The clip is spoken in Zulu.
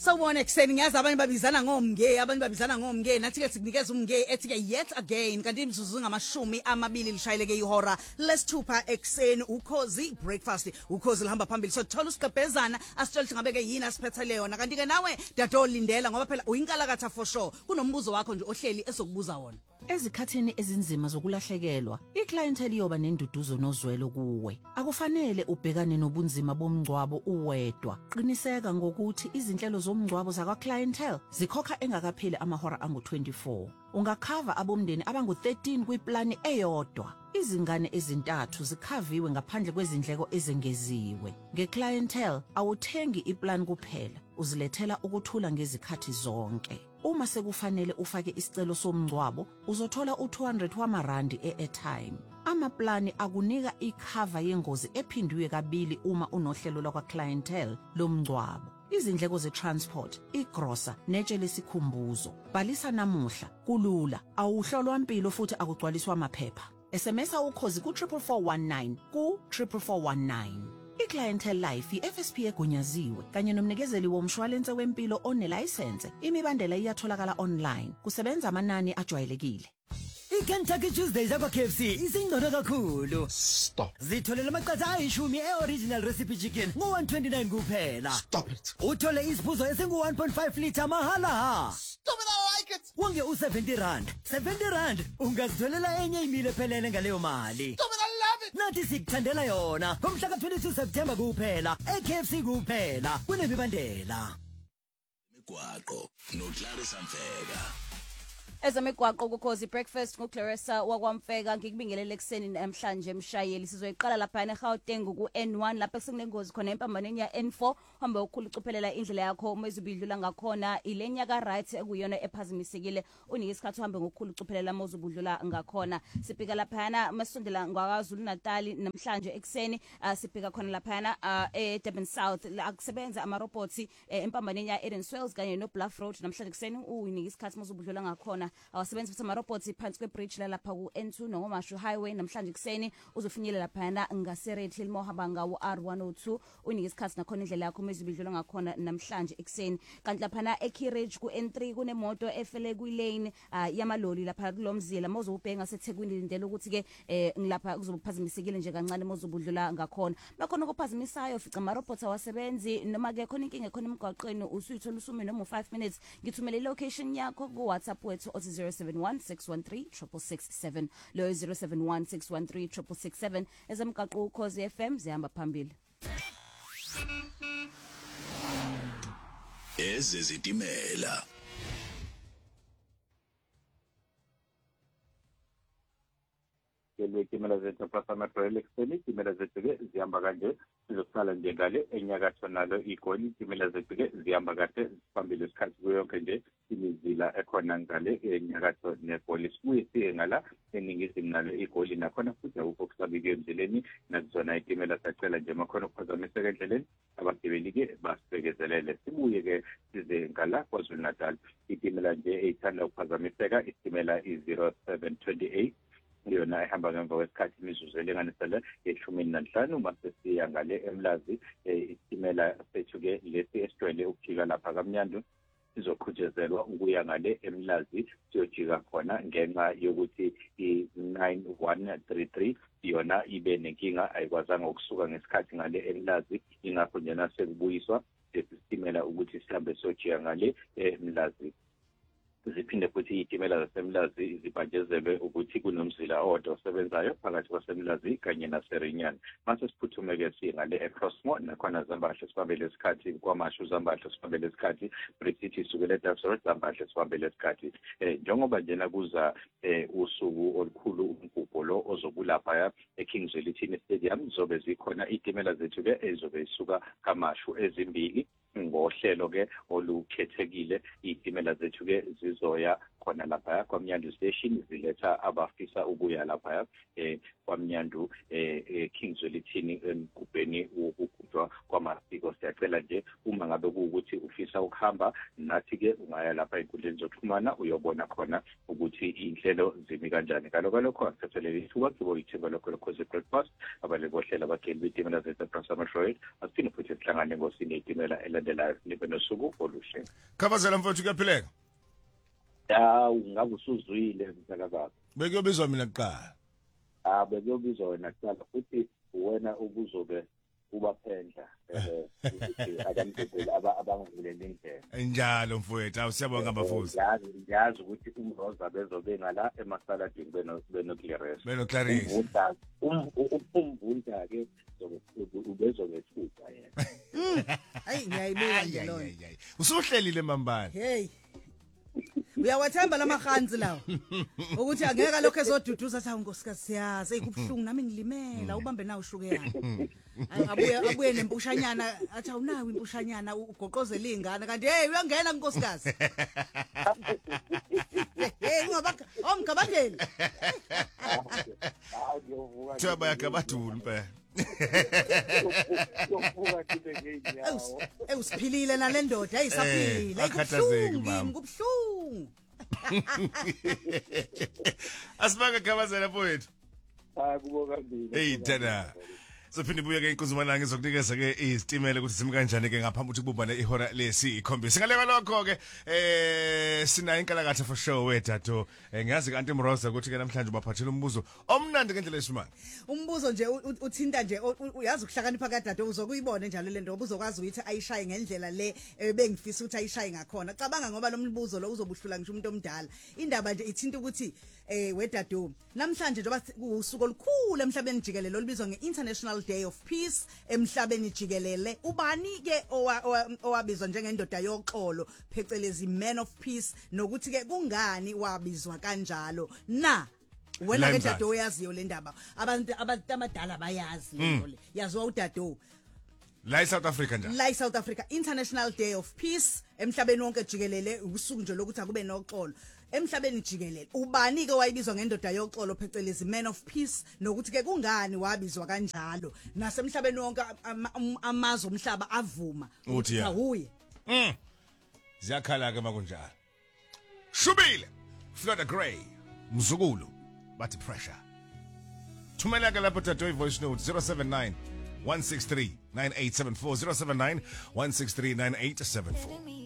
Sawubona ekseni ngiyazi abanye babizana ngomnge abanye babizana ngomnge nathi ke sikunikeza umnge ethi ke yet again kanti imzuzu ngamashumi amabili lishayeleke ihora lesithupha ekseni ukhozi breakfast ukhozi lihamba phambili so thola usiqebhezana asitshela ngabeke yini asiphethe leyo kanti ke nawe dadolindela ngoba phela uyinkalakatha for sure kunombuzo wakho nje ohleli esokubuza wona. Ezikhathini ezinzima zokulahlekelwa, iclientele yoba nenduduzo nozwelo kuwe. Akufanele ubhekane nobunzima bomngcwabo uwedwa. Qiniseka ngokuthi izinhlelo zomngcwabo zakwa clientele zikhokha engakapheli amahora angu-24. Ungakhava abomndeni abangu-13 kwiplani eyodwa. Izingane ezintathu zikhaviwe ngaphandle kwezindleko ezengeziwe. Ngeclientele awuthengi iplan kuphela, uzilethela ukuthula ngezikhathi zonke. Uma sekufanele ufake isicelo somngcwabo, uzothola u200 wamarandi e-airtime. Amaplani akunika ikhava yengozi ephindwe kabili uma unohlelo lakwa clientele lomngcwabo. Izindleko ze-transport, igrosa, netshe lesikhumbuzo. Bhalisa namuhla, kulula, awuhlolwa impilo futhi akugcwaliswa amaphepha. SMSa ukhozi ku-44419 ku-44419. I-Clientele Life i-FSP egunyaziwe kanye nomnikezeli womshwalense wempilo onelayisense. Imibandela iyatholakala online. Kusebenza amanani ajwayelekile. I-Kentucky Tuesdays yakwa KFC isingcono kakhulu. Stop. Zitholela amaqatha ayishumi e-original recipe chicken ngo-129 kuphela. Stop it. Uthole isiphuzo esingu-1.5 litha mahala. Stop it, I like it. Wonge u-70 rand ungazitholela enye imile phelele ngaleyo mali. Stop it, I love it. Nathi sikuthandela yona ngomhla ka-22 September kuphela e-KFC kuphela kunemibandela. Imigwaqo noClarissa Mfeka. Ezemigwaqo ukhozi breakfast ngoClarissa wakwamfeka ngikubingelele ekseni namhlanje emshayeli sizoyiqala lapha eGauteng ku-N1 lapha kusenengozi khona empambaneni ya N4 hamba ukukhulu ucuphelela indlela yakho uma izobidlula ngakhona ilenya ka right ekuyona ephazimisekile unike isikhathi uhambe ngokukhulu ucuphelela uma uzobudlula ngakhona sibheka lapha masondela ngwaZulu Natal namhlanje ekseni sibheka khona lapha eDurban South la akusebenza amarobots empambaneni ya Edenswales kanye noBluff Road namhlanje ekseni unike isikhathi uma uzobudlula ngakhona awasebenzi futhi amarobots phansi kwebridge lapha ku-N2 noMashu Highway namhlanje kuseni uzofinyelela lapha ngaseRed Hill mohamba ngawo R102 unike isikhathi nakhona indlela yakho mezibidlula ngakhona namhlanje ekseni kanti lapha eKirridge ku-N3 kunemoto efele kwilane yamaloli lapha kulomzila mozobhenga seThekwini lindela ukuthi ke ngilapha kuzophazimisekile nje kancane mozobudlula ngakhona bakhona ukuphazimisayo fica amarobots awasebenzi noma ke khona inkinga khona emgwaqeni usuyithola usume noma 5 minutes ngithumele location yakho ku WhatsApp wethu 071-613-667 lo 071-613-667 ezemgaqo ukhozi FM zihamba phambili Ezezitimela Itimela zethu Metro ekseni itimela zethu ke zihamba kanje sizoqala nje ngale enyakatho nalo igoli itimela zethu ke zihamba kahle phambili isikhathi kuyonke nje imizila ekhona ngale enyakatho negoli sibuye siye ngala eningizimu nalo igoli nakhona futhi ukukusabika endleleni nazona itimela sacela nje makhona ukuphazamiseka endleleni abagibeli ke basibekezelele sibuye ke size ngala KwaZulu Natal itimela nje eyithanda ukuphazamiseka itimela i-0728 yona ehamba ngemva kwesikhathi imizuzu elinganisele ye-15 mase siya ngale eMlazi itimela sethu ke lesi esijwayele ukujika lapha kaMnyandu sizoqhutshezelwa ukuya ngale eMlazi siyojika khona ngenxa yokuthi i9133 yona ibe nenkinga ayikwazanga ukusuka ngesikhathi ngale eMlazi ingakho njena sekubuyiswa isitimela ukuthi sihambe sojika ngale eMlazi ziphinde futhi itimela zaseMlazi zibhajezelwe ukuthi kunomzila owodwa osebenzayo phakathi kwaseMlazi kanye naseRinyani mase siphuthume ke singale eCrossmore nakhona Zambahle sibambe lesikhathi kwaMashu Zambahle sibambe lesikhathi British isukele eDasford Zambahle sibambe lesikhathi njengoba njena kuza usuku olukhulu umgubho lo ozokulapha eKingswell Tennis Stadium zobe zikhona itimela zethu ke ezobe isuka kaMashu ezimbili ngohlelo ke olukhethekile itimela zethu ke zizoya khona lapha kwaMnyandu station ziletha abafisa ukuya lapha kwaMnyandu Kingswell ithini emgubheni wokugudwa kwamasiko. Siyacela nje uma ngabe kuukuthi ufisa ukuhamba nathi ke ungaya lapha enkundleni zokuxhumana uyobona khona ukuthi inhlelo zimi kanjani. Kalokho asithathelele ithuba kubo ithemba lokho lokhoze breakfast abalebohlela abageli betimela zePrasama Road asithini futhi sihlangane ngosini itimela elandelayo libe nosuku oluhle. Khabazela mfowethu kuyaphileka. Ngabe usuzwile msakazi. Bekuyobizwa mina kuqala. Bekuyobizwa wena kuqala futhi wena ubuzobe ubaphendla abantu abangivulele indlela. Njalo mfowethu awusiyabonga bafuzi. Yazi ukuthi umroza bezobenga la emasaladini benoclearance. Benoclearance. Umvunda ke ubezobethutha yena. Hayi ngiyayibuka nje lona. Usuhlelile mambala. Hey. Uyawathemba lamahanzi lawo ukuthi angeka lokho ezoduduza athi nkosikazi siyazi eyikubhlungu nami ngilimela ubambe nawo shukela abuye nempushanyana athi awunawo impushanyana ugoqozela ingane kanti hey uyangena nkosikazi hey ngabakeli Thaba yakabadulu mpe Usiphilile nalendoda ayisaphila kubhlungu Asibanga Khabazela mfowethu. Kubonga mbili. Hey dada. Sophinde buye ke inkuzumana ngizokunikeza ke izitimela ukuthi simi kanjani ke ngaphambi ukuthi kubumbane ihora lesi-7. Ngaleka lokho ke sina inkalakatha for sure wedato. Ngiyazi kanti Mroza ukuthi ke namhlanje ubaphathela umbuzo omnandi ngendlela esimanga. Umbuzo nje uthinta nje uyazi ukuhlakanipha kaDato uzokuyibona njalo lento obuzokwazi ukuthi ayishaye ngendlela le bengifisa ukuthi ayishaye ngakhona. Cabanga ngoba lo mbuzo lo uzobuhlula ngisho umuntu omdala. Indaba nje ithinta ukuthi wedato namhlanje njengoba kusuku olukhulu emhlabeni jikelele olubizwa ngeInternational Day of Peace emhlabeni jikelele ubani ke owabizwa njengendoda yoxolo phecelezi Man of Peace nokuthi ke kungani wabizwa kanjalo na wena ke Dado uyaziyo le ndaba abantu abadala bayazi lento le yaziwa uDado la South Africa njalo la South Africa International Day of Peace emhlabeni wonke jikelele usuku nje lokuthi akube noxolo emhlabeni jikelele ubani ke wayibizwa ngendoda yoxolo phecelezi Man of Peace nokuthi ke kungani wabizwa kanjalo nasemhlabeni wonke amazwe omhlaba avuma uthi awuye ziyakhala ke makunjalo Shubile Florida Gray Mzukulu bathi pressure thumela ke lapho Dado voice note 079 163 9874 079 163 9874